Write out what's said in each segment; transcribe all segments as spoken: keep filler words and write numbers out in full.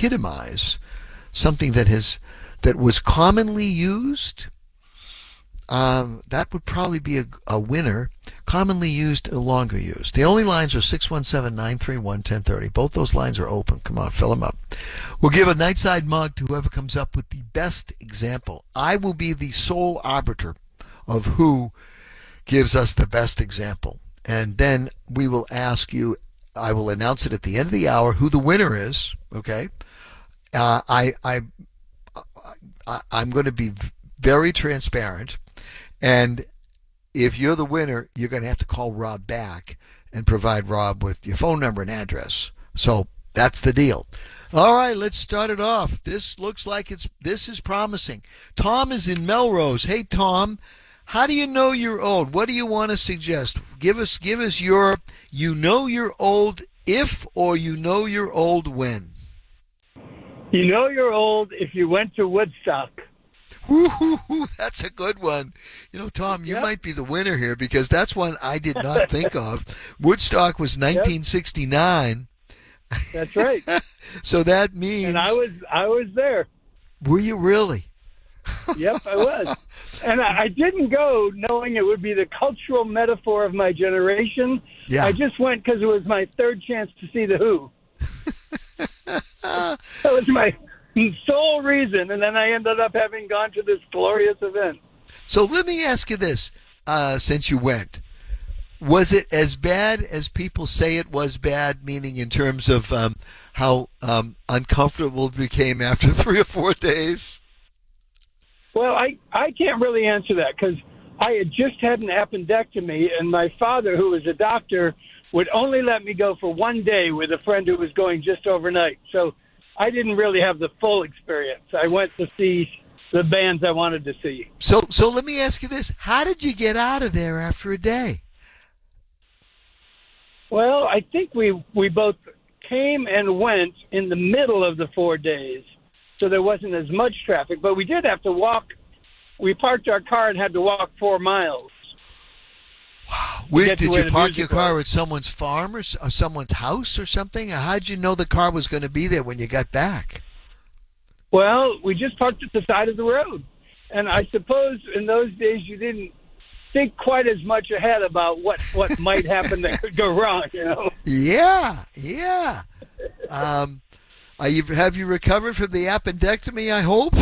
epitomize something that has that was commonly used, um, that would probably be a, a winner. Commonly used, no longer used. The only lines are six one seven, nine three one, one zero three zero. Both those lines are open. Come on, fill them up. We'll give a Nightside mug to whoever comes up with the best example. I will be the sole arbiter of who gives us the best example. And then we will ask you, I will announce it at the end of the hour, who the winner is, okay? Uh, I, I, I, I'm going to be very transparent, and if you're the winner, you're going to have to call Rob back and provide Rob with your phone number and address. So that's the deal. All right, let's start it off. This looks like it's this is promising. Tom is in Melrose. Hey, Tom, how do you know you're old? What do you want to suggest? Give us give us your you know you're old if, or you know you're old when. You know you're old if you went to Woodstock. Ooh, that's a good one. You know, Tom, you yep. might be the winner here, because that's one I did not think of. Woodstock was nineteen sixty-nine. Yep. That's right. So that means... And I was I was there. Were you really? Yep, I was. And I, I didn't go knowing it would be the cultural metaphor of my generation. Yeah. I just went because it was my third chance to see The Who. That was my... sole reason, and then I ended up having gone to this glorious event. So let me ask you this, uh, since you went. Was it as bad as people say it was bad, meaning in terms of um, how um, uncomfortable it became after three or four days? Well, I, I can't really answer that, because I had just had an appendectomy, and my father, who was a doctor, would only let me go for one day with a friend who was going just overnight. So I didn't really have the full experience. I went to see the bands I wanted to see. So so let me ask you this. How did you get out of there after a day? Well, I think we, we both came and went in the middle of the four days, so there wasn't as much traffic. But we did have to walk. We parked our car and had to walk four miles. Wow. Where, did you park your car was. at someone's farm or, or someone's house or something? How did you know the car was going to be there when you got back? Well, we just parked at the side of the road. And I suppose in those days you didn't think quite as much ahead about what, what might happen that could go wrong, you know? Yeah, yeah. Um, are you, have you recovered from the appendectomy, I hope?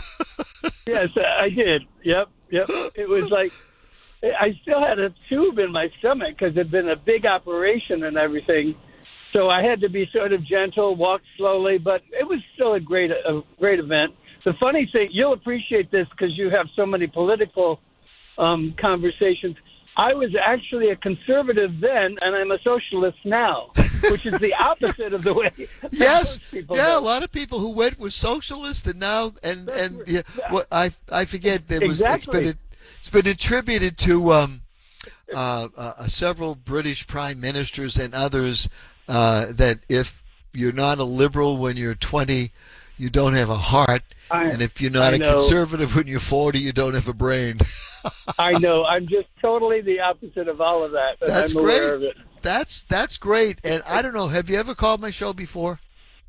Yes, I did. Yep, yep. It was like, I still had a tube in my stomach because it had been a big operation and everything. So I had to be sort of gentle, walk slowly, but it was still a great, a great event. The funny thing, you'll appreciate this because you have so many political um, conversations. I was actually a conservative then, and I'm a socialist now, which is the opposite of the way. Yes, yeah, go. A lot of people who went were socialists, and now, and and yeah, well, I I forget there was exactly. it's been it's been attributed to um, uh, uh, several British prime ministers and others uh, that if you're not a liberal when you're twenty, you don't have a heart, I, and if you're not I a know. conservative when you're forty, you don't have a brain. I know. I'm just totally the opposite of all of that. And That's I'm great. aware of it. That's that's great. And I don't know, have you ever called my show before?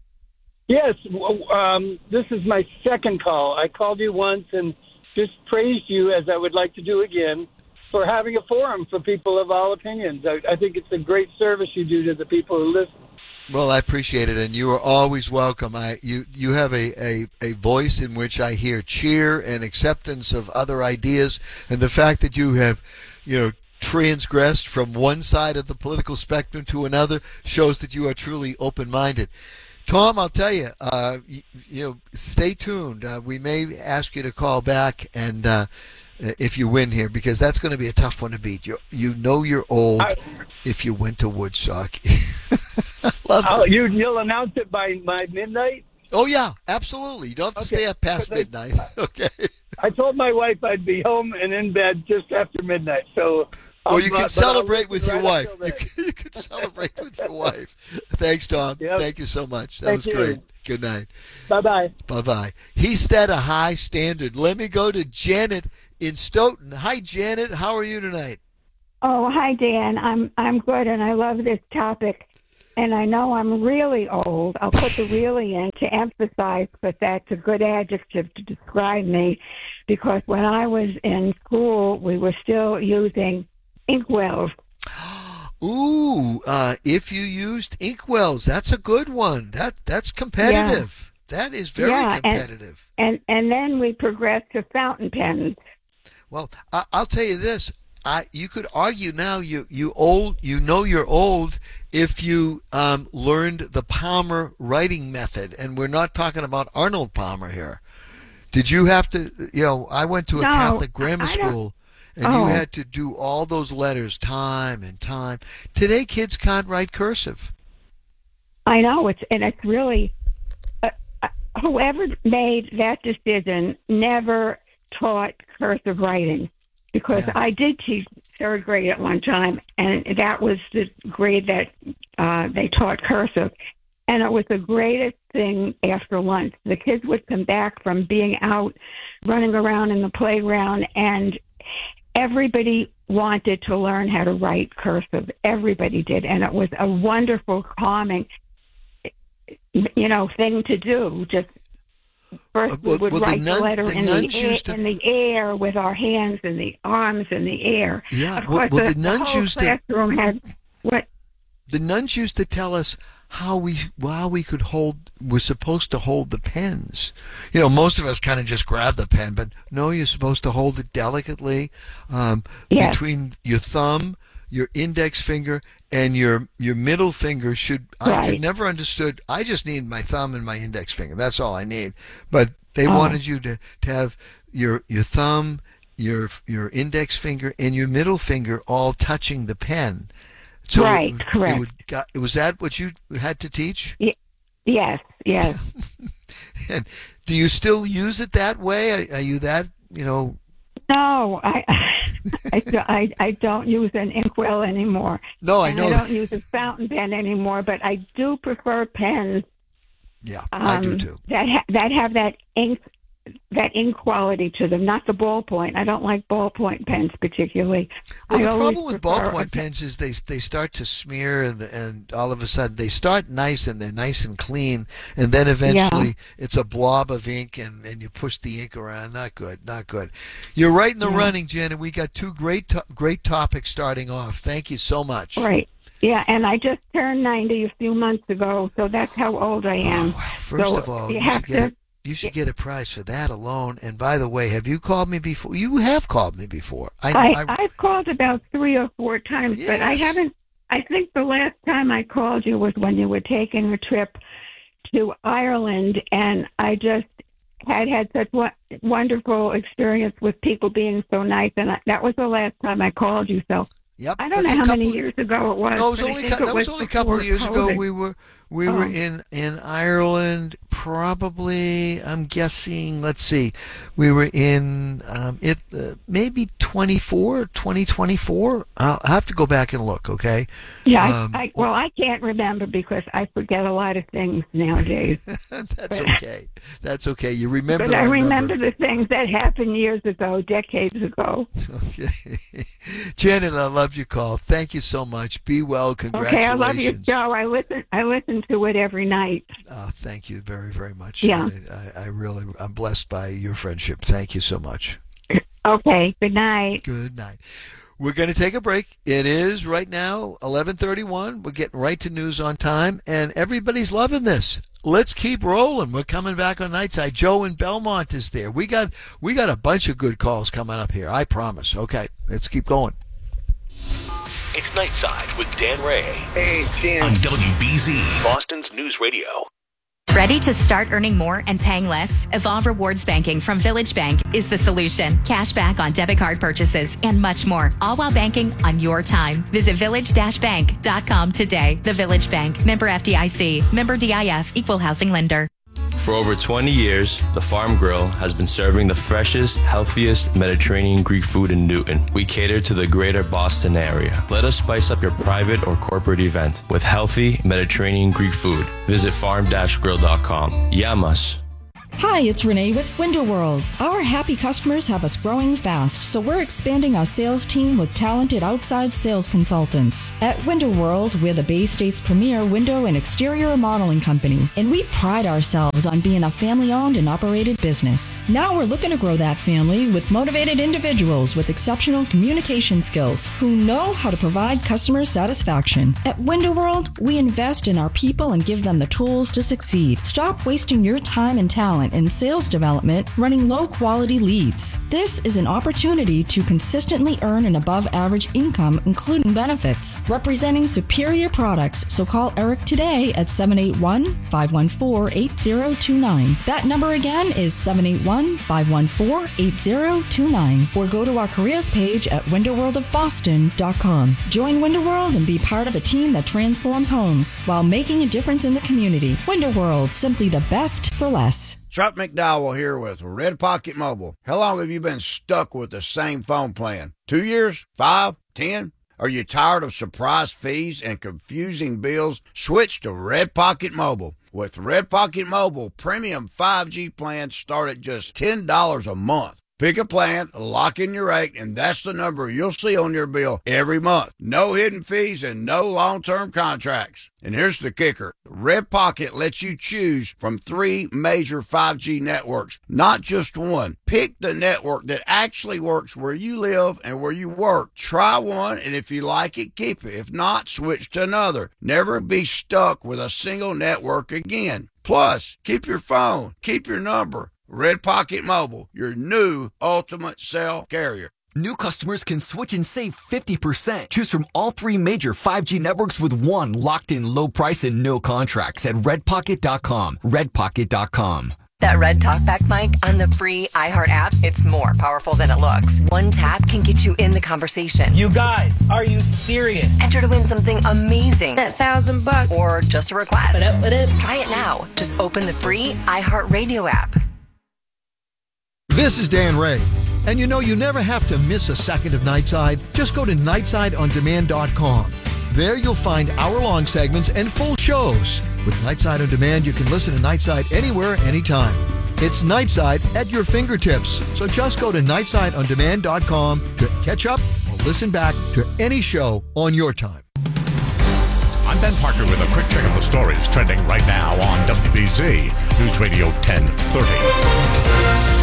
Yes. Um, this is my second call. I called you once and just praised you, as I would like to do again, for having a forum for people of all opinions. I, I think it's a great service you do to the people who listen. Well, I appreciate it, and you are always welcome. I you you have a, a, a voice in which I hear cheer and acceptance of other ideas, and the fact that you have, you know, transgressed from one side of the political spectrum to another shows that you are truly open-minded. Tom, I'll tell you, uh, you, you know, stay tuned. Uh, we may ask you to call back and uh, if you win here, because that's going to be a tough one to beat. You you know you're old I, if you went to Woodstock. Love I'll, it. you, you'll announce it by, by midnight? Oh, yeah, absolutely. You don't have to Okay. stay up past I- midnight. Okay. I told my wife I'd be home and in bed just after midnight. So, Well, I'll- you but can I'll celebrate with listen your right wife. until You then. can, you can celebrate with your wife. Thanks, Tom. Yep. Thank you so much. That Thank was you. great. Good night. Bye-bye. Bye-bye. He set a high standard. Let me go to Janet in Stoughton. Hi, Janet. How are you tonight? Oh, hi, Dan. I'm I'm good, and I love this topic. and I know I'm really old. I'll put the really in to emphasize, but that's a good adjective to describe me, because when I was in school, we were still using inkwells. Ooh, uh, if you used inkwells, that's a good one. That that's competitive. Yeah. That is very yeah, competitive. And, and and then we progressed to fountain pens. Well, I, I'll tell you this. I, you could argue now you, you old you know you're old if you um, learned the Palmer writing method, and we're not talking about Arnold Palmer here. Did you have to? You know, I went to a no, Catholic grammar I school, and oh. you had to do all those letters time and time. Today, kids can't write cursive. I know it's and it's really uh, uh, whoever made that decision never taught cursive writing. Because yeah. I did teach third grade at one time, and that was the grade that uh, they taught cursive. And it was the greatest thing after lunch. The kids would come back from being out running around in the playground, and everybody wanted to learn how to write cursive. Everybody did. And it was a wonderful, calming, you know, thing to do. Just First, we would well, write the, nun, the letter the in, the air, to... in the air with our hands and the arms in the air. Yeah, of well, course, well, the, the nuns the whole used classroom to... had what? The nuns used to tell us how we how we could hold. We're supposed to hold the pens. You know, most of us kind of just grab the pen, but no, you're supposed to hold it delicately um, yes. between your thumb, your index finger, and your your middle finger should. Right. I could never understood. I just need my thumb and my index finger. That's all I need. But they oh. wanted you to, to have your your thumb, your your index finger, and your middle finger all touching the pen. So right. it, correct. It would, got, was that what you had to teach? Y- yes. Yes. And do you still use it that way? Are, are you that you know? No, I, I, I, I don't use an inkwell anymore. No, I and know. I don't use a fountain pen anymore, but I do prefer pens. Yeah, um, I do too. That ha- that have that ink, that ink quality to them, not the ballpoint. I don't like ballpoint pens particularly. Well, I the always problem with prefer ballpoint a- pens is they they start to smear, and and all of a sudden they start nice and they're nice and clean, and then eventually Yeah. it's a blob of ink, and, and you push the ink around. Not good, not good. You're right in the Yeah. running, Jen, and we got two great to- great topics starting off. Thank you so much. Right. Yeah, and I just turned ninety a few months ago, so that's how old I am. Oh, first so of all, you you have should get to. a, you should get a prize for that alone. And by the way, have you called me before? You have called me before. I, I, I, I've called about three or four times, but I Yes. haven't. I think the last time I called you was when you were taking a trip to Ireland, and I just had had such wo- wonderful experience with people being so nice, and I, that was the last time I called you. So Yep, I don't that's know a how many couple- years ago it was. No, it was but I only think cou- it that was only a couple of before years ago. COVID. We were we Oh. were in in Ireland. Probably, I'm guessing. Let's see, we were in um, it uh, maybe twenty-four, twenty twenty-four. I'll have to go back and look. Okay. Yeah, Um, I, I, well, I can't remember because I forget a lot of things nowadays. That's okay. That's okay. You remember. But I remember remember. the things that happened years ago, decades ago. Okay. Janet, I love your call. Thank you so much. Be well. Congratulations. Okay, I love your show. I listen. I listen to it every night. Oh, thank you very, very much. Yeah. I, I really, I'm blessed by your friendship. Thank you so much. Okay. Good night. Good night. We're going to take a break. It is right now eleven thirty-one. We're getting right to news on time, and everybody's loving this. Let's keep rolling. We're coming back on Nightside. Joe in Belmont is there. We got we got a bunch of good calls coming up here. I promise. Okay, let's keep going. It's Nightside with Dan Ray. Hey, Jan. On W B Z, Boston's News Radio. Ready to start earning more and paying less? Evolve Rewards Banking from Village Bank is the solution. Cash back on debit card purchases and much more, all while banking on your time. Visit village dash bank dot com today. The Village Bank, member F D I C, member D I F, equal housing lender. For over twenty years, the Farm Grill has been serving the freshest, healthiest Mediterranean Greek food in Newton. We cater to the greater Boston area. Let us spice up your private or corporate event with healthy Mediterranean Greek food. Visit farm dash grill dot com. Yamas. Hi, it's Renee with Window World. Our happy customers have us growing fast, so we're expanding our sales team with talented outside sales consultants. At Window World, we're the Bay State's premier window and exterior remodeling company, and we pride ourselves on being a family-owned and operated business. Now we're looking to grow that family with motivated individuals with exceptional communication skills who know how to provide customer satisfaction. At Window World, we invest in our people and give them the tools to succeed. Stop wasting your time and talent in sales development running low-quality leads. This is an opportunity to consistently earn an above-average income, including benefits. Representing superior products, so call Eric today at seven eight one, five one four, eight zero two nine. That number again is seven eight one, five one four, eight zero two nine. Or go to our careers page at window world of boston dot com. Join Window World and be part of a team that transforms homes while making a difference in the community. Window World, simply the best for less. Chuck McDowell here with Red Pocket Mobile. How long have you been stuck with the same phone plan? Two years? Five? Ten? Are you tired of surprise fees and confusing bills? Switch to Red Pocket Mobile. With Red Pocket Mobile, premium five G plans start at just ten dollars a month. Pick a plan, lock in your rate, and that's the number you'll see on your bill every month. No hidden fees and no long-term contracts. And here's the kicker. Red Pocket lets you choose from three major five G networks, not just one. Pick the network that actually works where you live and where you work. Try one, and if you like it, keep it. If not, switch to another. Never be stuck with a single network again. Plus, keep your phone, keep your number. Red Pocket Mobile, your new ultimate cell carrier. New customers can switch and save fifty percent. Choose from all three major five G networks with one locked-in low price and no contracts at red pocket dot com. red pocket dot com. That Red Talkback mic on the free iHeart app, it's more powerful than it looks. One tap can get you in the conversation. You guys, are you serious? Enter to win something amazing. That thousand bucks. Or just a request. What up, what up? Try it now. Just open the free iHeart Radio app. This is Dan Ray. And you know, you never have to miss a second of Nightside. Just go to nightside on demand dot com. There you'll find hour-long segments and full shows. With Nightside on Demand, you can listen to Nightside anywhere, anytime. It's Nightside at your fingertips. So just go to nightside on demand dot com to catch up or listen back to any show on your time. I'm Ben Parker with a quick check of the stories trending right now on W B Z News Radio ten thirty.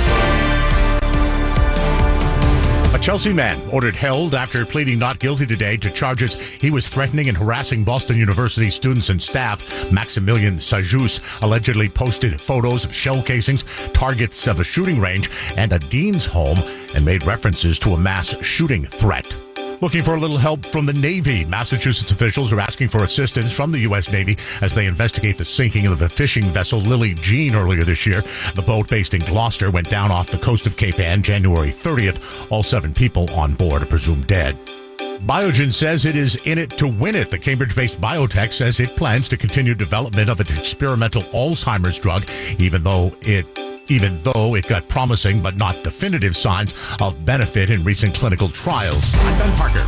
A Chelsea man ordered held after pleading not guilty today to charges he was threatening and harassing Boston University students and staff. Maximilian Sajus allegedly posted photos of shell casings, targets of a shooting range, and a dean's home, and made references to a mass shooting threat. Looking for a little help from the Navy. Massachusetts officials are asking for assistance from the U S Navy as they investigate the sinking of the fishing vessel Lily Jean earlier this year. The boat, based in Gloucester, went down off the coast of Cape Ann January thirtieth. All seven people on board are presumed dead. Biogen says it is in it to win it. The Cambridge-based biotech says it plans to continue development of its experimental Alzheimer's drug, even though it even though it got promising but not definitive signs of benefit in recent clinical trials. I'm Ben Parker.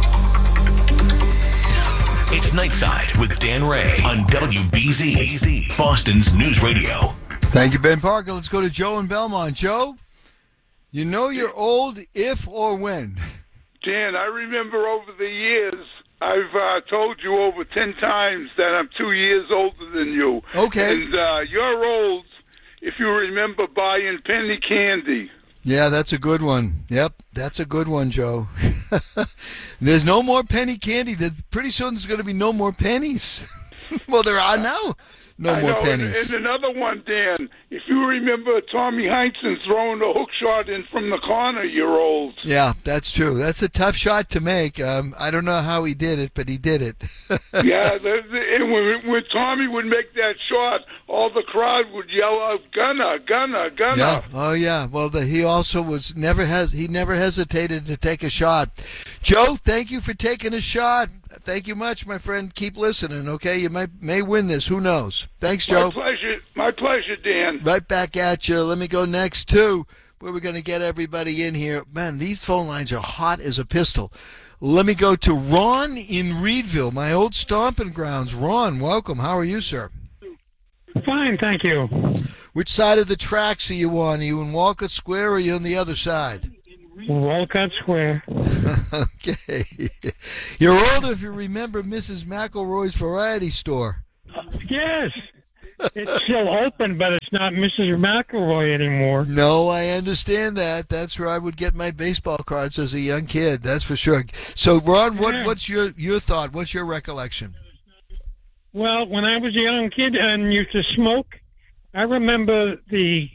It's Nightside with Dan Ray on W B Z, Boston's News Radio. Thank you, Ben Parker. Let's go to Joe in Belmont. Joe, you know you're old if or when? Dan, I remember over the years, I've uh, told you over ten times that I'm two years older than you. Okay. And uh, you're old if you remember buying penny candy. Yeah, that's a good one. Yep, that's a good one, Joe. There's no more penny candy. Pretty soon there's going to be no more pennies. Well, there are now. No I more know, pennies. And, and another one, Dan. If you remember Tommy Heinsohn throwing a hook shot in from the corner, you're old. Yeah, that's true. That's a tough shot to make. Um, I don't know how he did it, but he did it. Yeah, the, the, and when, when Tommy would make that shot, all the crowd would yell out, "Gunner, Gunner, Gunner!" Yeah. Oh yeah. Well, the, he also was never has he never hesitated to take a shot. Joe, thank you for taking a shot. Thank you much, my friend. Keep listening, okay? You may may win this. Who knows? Thanks, Joe. My pleasure. My pleasure, Dan. Right back at you. Let me go next, too, where we're going to get everybody in here. Man, these phone lines are hot as a pistol. Let me go to Ron in Reedville, my old stomping grounds. Ron, welcome. How are you, sir? Fine, thank you. Which side of the tracks are you on? Are you in Walcott Square or are you on the other side? Walcott Square. Okay. You're old if you remember Missus McElroy's Variety Store. Yes. It's still open, but it's not Missus McElroy anymore. No, I understand that. That's where I would get my baseball cards as a young kid. That's for sure. So, Ron, what, Yeah. what's your, your thought? What's your recollection? Well, when I was a young kid and used to smoke, I remember the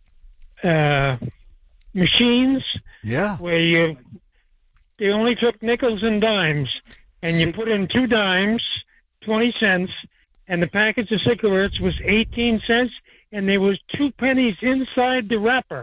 uh, machines Yeah. where you they only took nickels and dimes, and you Cig- put in two dimes, twenty cents, and the package of cigarettes was eighteen cents, and there was two pennies inside the wrapper.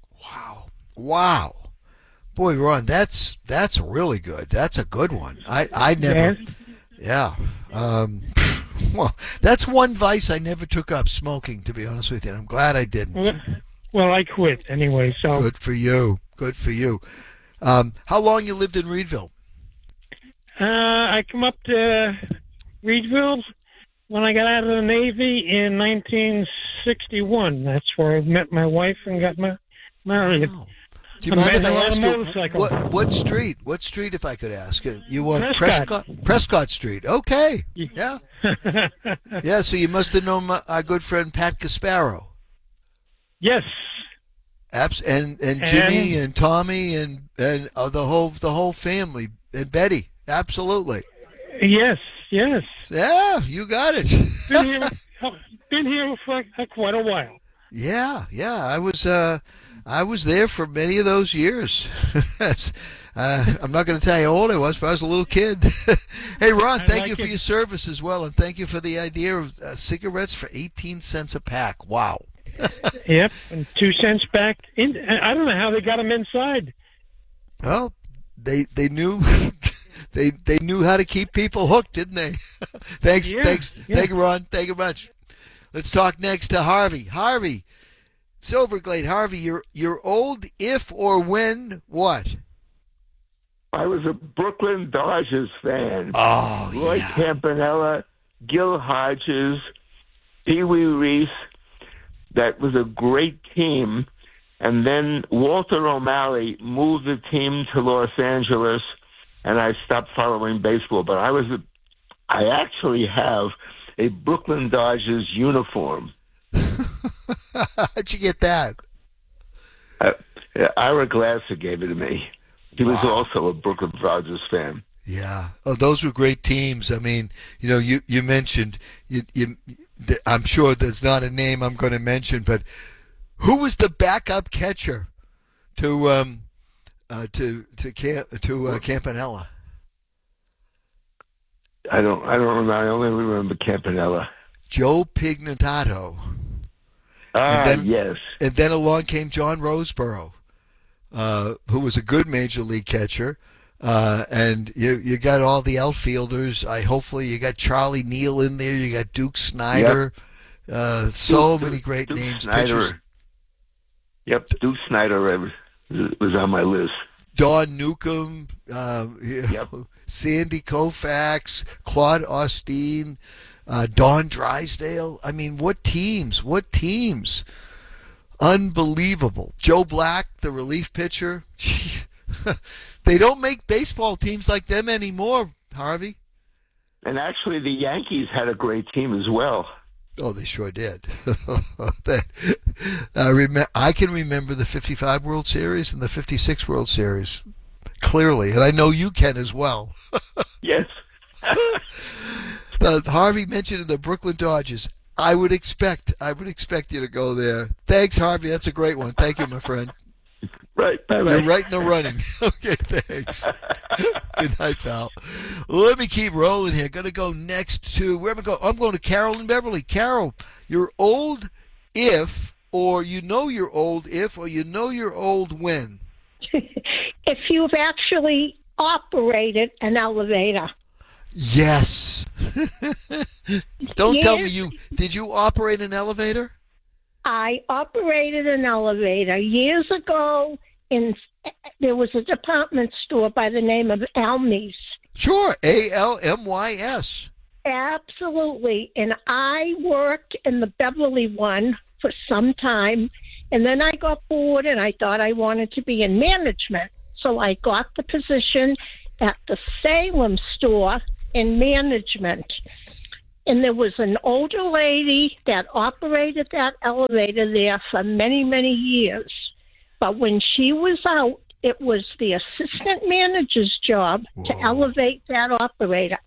Wow. Boy, Ron, that's that's really good. That's a good one. I, I never... Yeah. Um, well, that's one vice I never took up, smoking, to be honest with you. I'm glad I didn't. Well, well, I quit anyway, so... Good for you. Good for you. Um, how long you lived in Reedville? Uh, I come up to Reedville when I got out of the Navy in nineteen sixty-one. That's where I met my wife and got ma- married. Do you I mind met if I her on a ask you, motorcycle. what, what street? What street, if I could ask? Uh, You on Prescott. Prescott? Prescott Street. Okay. Yeah. Yeah, so you must have known my, our good friend Pat Gasparo. Yes. Abs- and, and Jimmy and, and Tommy and, and uh, the whole the whole family. And Betty. Absolutely. Yes, yes. Yeah, you got it. Been here, been here for quite a while. Yeah, yeah. I was uh, I was there for many of those years. That's, uh, I'm not going to tell you how old I was, but I was a little kid. Hey, Ron, I thank like you for it. your service as well, and thank you for the idea of uh, cigarettes for eighteen cents a pack. Wow. Yep, and two cents back in. I don't know how they got them inside. Well, they they knew they they knew how to keep people hooked, didn't they? thanks, Yeah, thanks, yeah. thank you, Ron. Thank you much. Let's talk next to Harvey. Harvey, Silverglade. Harvey, you're you're old if or when what? I was a Brooklyn Dodgers fan. Oh, Roy yeah. Campanella, Gil Hodges, Pee Wee Reese. That was a great team. And then Walter O'Malley moved the team to Los Angeles, and I stopped following baseball. But I was, a, I actually have a Brooklyn Dodgers uniform. How'd you get that? Uh, Ira Glasser gave it to me. He was also a Brooklyn Dodgers fan. Yeah. Oh, those were great teams. I mean, you know, you you mentioned you you. I'm sure there's not a name I'm going to mention, but who was the backup catcher to um uh, to to Camp, to uh, Campanella? I don't. I don't remember. I only remember Campanella. Joe Pignatato. Ah, and then, yes. And then along came John Roseborough, uh, who was a good major league catcher. Uh, and you you got all the outfielders. I hopefully you got Charlie Neal in there. You got Duke Snyder. Yep. Uh, so Duke, many great Duke names. Snyder. Pitchers. Yep, Duke Snyder was on my list. Don Newcomb, uh, you know, Yep. Sandy Koufax, Claude Austin, uh, Don Drysdale. I mean, what teams? What teams? Unbelievable. Joe Black, the relief pitcher. Gee, they don't make baseball teams like them anymore, Harvey. And actually, the Yankees had a great team as well. Oh, they sure did. That- I remember. I can remember the fifty-five World Series and the fifty-six World Series clearly, and I know you can as well. Yes. Uh, Harvey mentioned the Brooklyn Dodgers. I would expect. I would expect you to go there. Thanks, Harvey. That's a great one. Thank you, my friend. Right. Bye-bye. You're right in the running. Okay, thanks. Good night, pal. Let me keep rolling here. Going to go next to, where am I going? I'm going to Carol and Beverly. Carol, you're old if, or you know you're old if, or you know you're old when. If you've actually operated an elevator. Yes. Don't tell me Yes. you, did you operate an elevator? I operated an elevator years ago. In there was a department store by the name of Almy's. Sure, A L M Y S. Absolutely. And I worked in the Beverly one for some time, and then I got bored and I thought I wanted to be in management. So I got the position at the Salem store in management. And there was an older lady that operated that elevator there for many, many years. But when she was out, it was the assistant manager's job Whoa. to elevate that operator.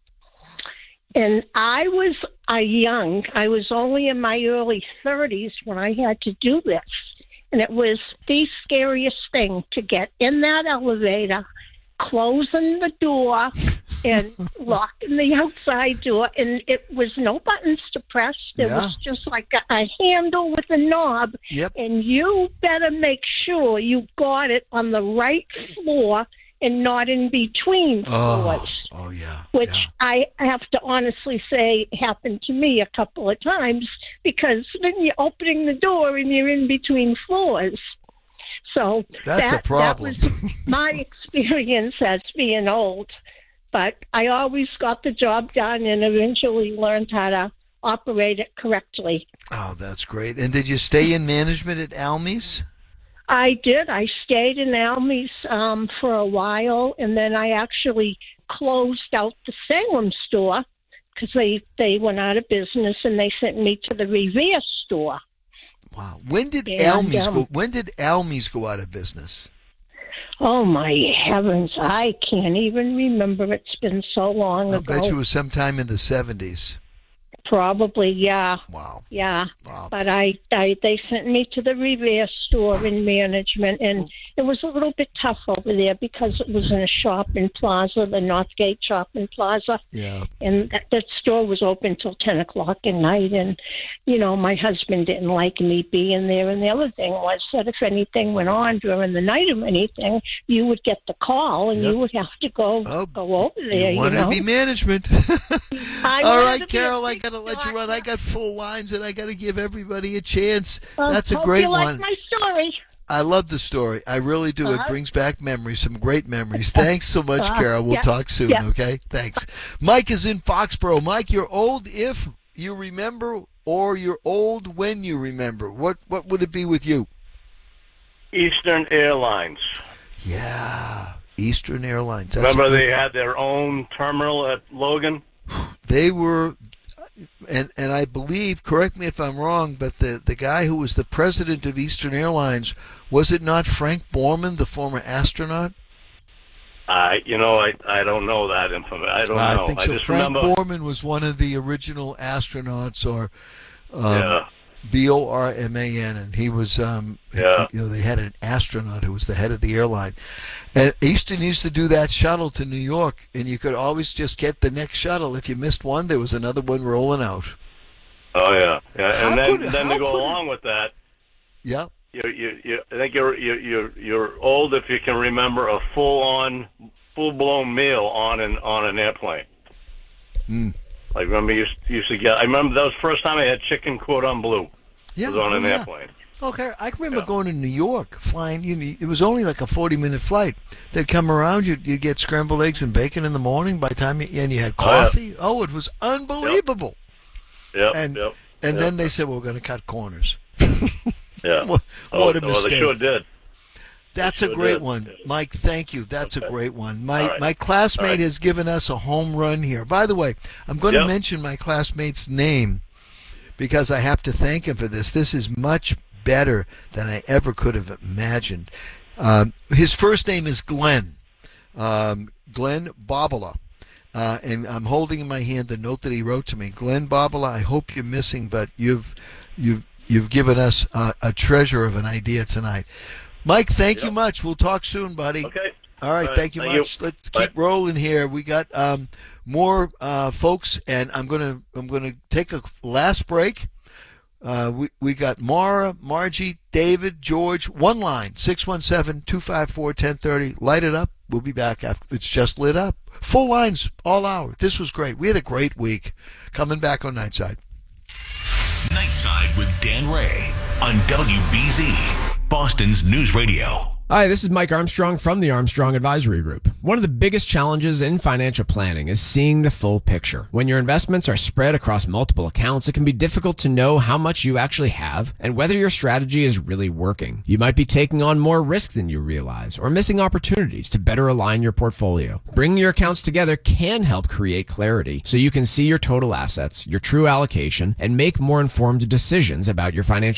And I was a young, I was only in my early thirties when I had to do this. And it was the scariest thing to get in that elevator, closing the door and locking the outside door. And it was no buttons to press. It Yeah. was just like a, a handle with a knob. Yep. And you better make sure you got it on the right floor and not in between floors. Oh, oh yeah. Which yeah. I have to honestly say happened to me a couple of times, because then you're opening the door and you're in between floors. So That's that, a problem. that was my experience as being old. But I always got the job done and eventually learned how to operate it correctly. Oh, that's great. And did you stay in management at Almies? I did. I stayed in Almies um, for a while, and then I actually closed out the Salem store because they, they went out of business, and they sent me to the Revere store. Wow. When did And, Almies um, go? When did Almies go out of business? Oh, my heavens. I can't even remember. It's been so long I ago. bet you it was sometime in the seventies. Probably, yeah. Wow. Yeah. Wow. But I, I, they sent me to the Revere store in management, and it was a little bit tough over there because it was in a shopping plaza, the Northgate Shopping Plaza. Yeah. And that, that store was open till ten o'clock at night, and, you know, my husband didn't like me being there. And the other thing was that if anything went on during the night or anything, you would get the call, and Yep. you would have to go, Oh, go over there, You you, wanted know. to be management. I All wanted right, to be a Carol, I big got to let you shot. run. I got full lines, and I got to give everybody a chance. Well, That's a hope great you one. like my story. I love the story. I really do. It Uh-huh. brings back memories, some great memories. Thanks so much, Uh, Carol. We'll yeah, talk soon, yeah. okay? Thanks. Mike is in Foxborough. Mike, you're old if you remember, or you're old when you remember. What what would it be with you? Eastern Airlines. Yeah, Eastern Airlines. That's Remember a good- they had their own terminal at Logan? They were, and and I believe, correct me if I'm wrong, but the, the guy who was the president of Eastern Airlines, was it not Frank Borman, the former astronaut? I, you know, I I don't know that information. I don't I know. think I so. just Frank remember. Borman was one of the original astronauts, or um, Yeah. B O R M A N, and he was, um, Yeah. you know, they had an astronaut who was the head of the airline. And Eastern used to do that shuttle to New York, and you could always just get the next shuttle. If you missed one, there was another one rolling out. Oh yeah, yeah. How And then could- then how to go could- along with that, Yeah. you you you. I think you're you you're you're old if you can remember a full on, full blown meal on an on an airplane. Mm. Like remember you used, used to get. I remember that was the first time I had chicken cordon bleu. Yeah, It was on oh, an yeah. airplane. Okay, I can remember going to New York, flying. You, it was only like a forty-minute flight. They'd come around. You you get scrambled eggs and bacon in the morning. By the time you and you had Oh, yeah. coffee. Oh, it was unbelievable. Yep. And yep. and yep. then they said, well, we're going to cut corners. Yeah. What, oh, what a oh, mistake. they sure did. That's They a sure great did. one, Mike. Thank you. That's Okay. a great one. My All right. my classmate All right. has given us a home run here. By the way, I'm going Yep. to mention my classmate's name because I have to thank him for this. This is much better than I ever could have imagined. Um, his first name is Glenn. Um, Glenn Bobala. Uh, and I'm holding in my hand the note that he wrote to me. Glenn Bobala, I hope you're missing, but you've you've you've given us uh, a treasure of an idea tonight. Mike, thank Yep. you much. We'll talk soon, buddy. Okay. All right, All right. thank you Thank you. much. Let's Bye. keep rolling here. We got um, more uh, folks, and I'm gonna I'm gonna take a last break. Uh, we we got Mara, Margie, David, George. One line six one seven, two five four, one oh three oh. Light it up. We'll be back after it's just lit up. Full lines all hour. This was great. We had a great week. Coming back on Nightside. Nightside with Dan Ray on W B Z, Boston's News Radio. Hi, this is Mike Armstrong from the Armstrong Advisory Group. One of the biggest challenges in financial planning is seeing the full picture. When your investments are spread across multiple accounts, it can be difficult to know how much you actually have and whether your strategy is really working. You might be taking on more risk than you realize or missing opportunities to better align your portfolio. Bringing your accounts together can help create clarity so you can see your total assets, your true allocation, and make more informed decisions about your financial